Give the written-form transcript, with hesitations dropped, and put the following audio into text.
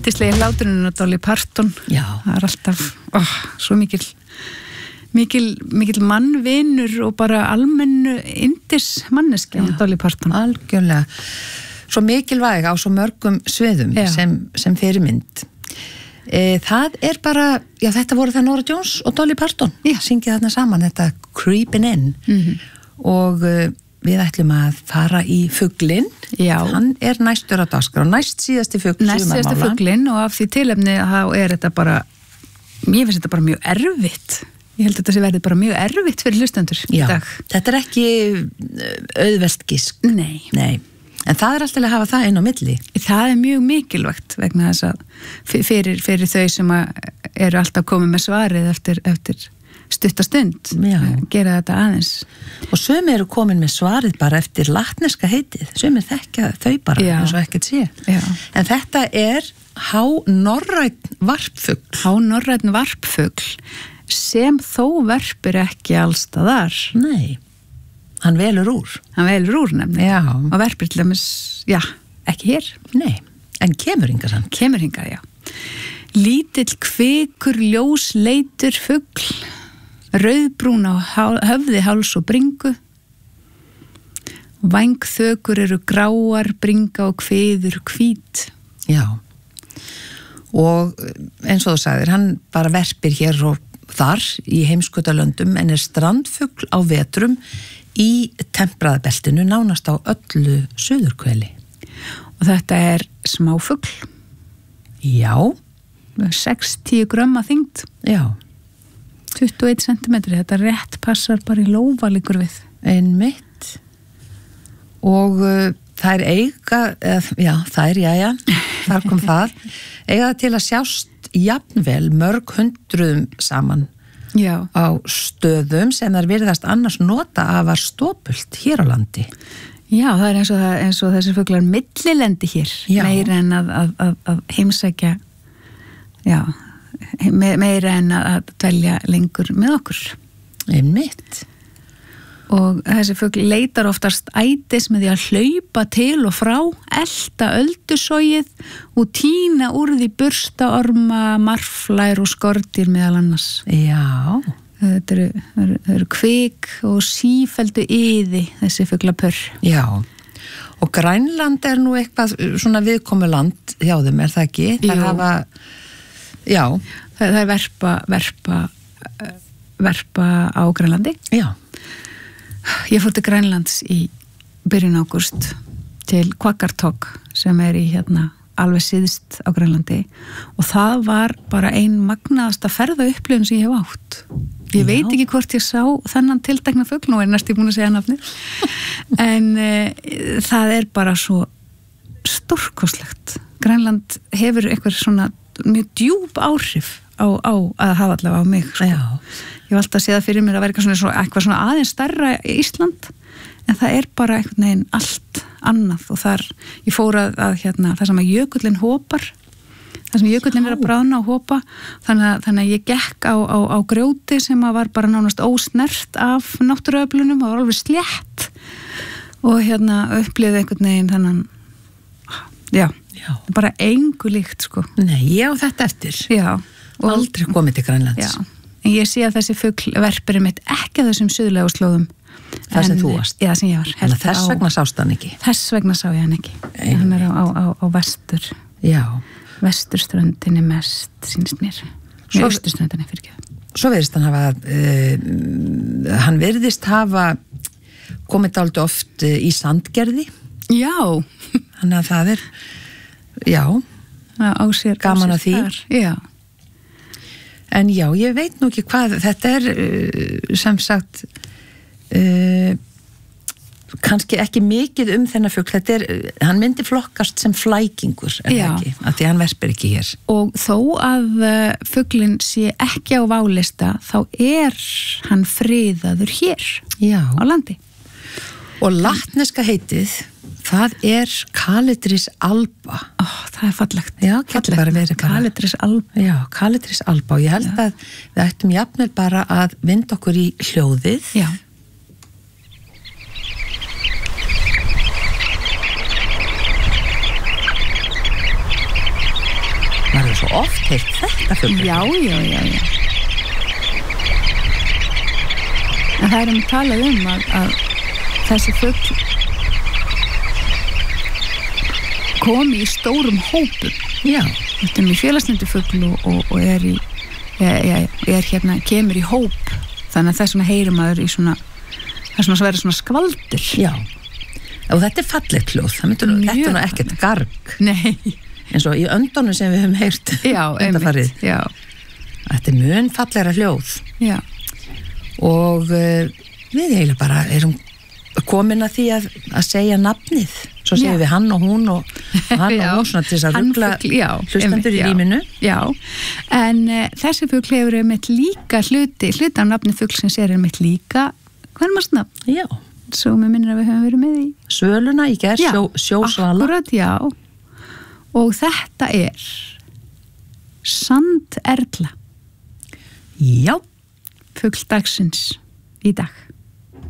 yndislegi hláturinn á Dolly Parton. Já. Það alltaf, svo mikil mannvinur og bara almennu yndis manneski á Dolly Parton. Algjörlega. Svo mikilvæg á svo mörgum sviðum sem fyrirmynd. Það bara, þetta voru það Norah Jones og Dolly Parton. Syngið þarna saman, þetta Creepin' In. Og við ætlum að fara í fuglinn. Hann næstur á dagskrá, næst síðasti fugl. Næst síðasti fuglinn og af því tilefni þá þetta bara, ég finnst þetta bara mjög erfitt. Ég held að þetta verði bara mjög erfitt fyrir hlustendur í dag. Þetta ekki auðvelt gisk. Nei. En það alltaf að hafa það inn á milli. Það mjög mikilvægt vegna þess að fyrir þau sem eru alltaf komið með svarið eftir stuttastund. Gera þetta aðeins. Og sumir eru komin með svarið bara eftir latneska heitið. Sumir þekkja þau bara eins og ekkert sé. En þetta hánorrænn varpfugl. Hánorrænn varpfugl sem þó verpir ekki allstaðar. Nei. Hann velur úr nefnilega. Og verpir til dæmis, ekki hér. Nei, en kemur hingað hann. Kemur hingað, Lítill kvikur ljósleitur fugl, rauðbrún á höfði, háls og bringu. Vængþökur eru gráar, bringa og kviður hvít. Já. Og eins og þú sagðir, hann bara verpir hér og þar í heimskautalöndum en strandfugl á vetrum í tempraðabeltinu nánast á öllu suðurhveli. Og þetta smáfugl. Já. 6-10 grömm að þyngd. Já. 21 centimetri, þetta rétt passar bara í lófa líkur við. Einmitt. Og þær eiga, þar kom það, eiga til að sjást jafnvel mörg hundruðum saman. Á stöðum sem þær virðast annars nota af að stópult hér á landi. Já, það eins og þessi fuglar millilendi hér, meira en að heimsækja, meira en að dvelja lengur með okkur. Einmitt. Og þessi fugl leitar oftast ætis með því að hlaupa til og frá, elta öldusogið og tína úr því burstaorma, marflær og skordýr meðal annars. Já. Þetta eru kvik og sífelldu yði þessi fuglapörr. Já. Og Grænland nú eitthvað svona viðkomuland hjá þeim, það ekki? Það hafa, það verpa á Grænlandi. Já. Ég fór til Grænlands í byrjun ágúst til Qaqortoq sem í alveg síðst á Grænlandi og það var bara ein magnaðasta ferðaupplifun sem ég hef átt. Ég veit ekki hvort ég sá þennan tiltekna fugl, nú næst ég búin að segja nafnið, en það bara svo stórkostlegt. Grænland hefur eitthvað svona mjög djúp áhrif á að hafa allavega á mig. Sko. Ég var alltaf að sé það fyrir mér að vera eitthvað svona aðeins stærra í Ísland, en það bara einhvern veginn allt annað og ég fór að það sem að jökullin hopar, það sem jökullin að bráðna og hopa, þannig að ég gekk á grjóti sem var bara nánast ósnert af náttúruöflunum, það var alveg slétt og upplifði einhvern veginn þannig, bara engu líkt, sko. Nei, ég á þetta eftir. Já. Og aldrei komið til Grænlands. Já. En ég sé að þessi fugl verpir mitt ekki að þessum suðlegu slóðum. Það sem þú varst? Já, sem ég var. En þess vegna sást hann ekki? Þess vegna sá ég hann ekki. Hann á vestur. Já. Vesturströndinni mest, sýnist mér. Austurströndinni, fyrirgefðu. Svo virðist hann hafa, hann virðist hafa komið dálítið oft í Sandgerði. Já. Þannig að það á sér gaman að því. Já. En ég veit nú ekki hvað, þetta sem sagt kannski ekki mikið þennan fugl, hann myndi flokkast sem flækingur, ekki, af því hann verpir ekki hér. Og þó að fuglinn sé ekki á válista, þá hann friðaður hér á landi. Og latneska heitið, það Calidris alba. Það fallegt. Já, getur bara verið Calidris alba. Já, Calidris alba og ég held að við ættum jafnvel bara að vinda okkur í hljóðið. Já. svo oft heilt þetta fugl. Já. En það er talað að þessi fugl komi í stórum hópum. Já. Þetta mjög félagsnefndu fugl og kemur í hóp, þannig að þess vegna heyrir maður í svona, það er svona að vera svona skvaldur. Já. Og þetta er fallegt hljóð, þetta er nú ekkert garg. Nei. Eins og í öndunum sem við höfum heyrt undanfarið. Já. Þetta er mjög fallegra hljóð. Já. Og við eiginlega bara erum komin að því að segja nafnið. Svo segjum við hann og hún og hann og hún svona til þess að rugla hlustendur í rýminu. Já, en þessi fugl hefur einmitt líka hluti af nafni fuglsins er einmitt líka kvenmannsnafn. Já. Svo mér minnir að við höfum verið með í Svöluna í gær, sjósvala. Akkurat, já. Og þetta er Sanderla. Já. Fugl dagsins í dag.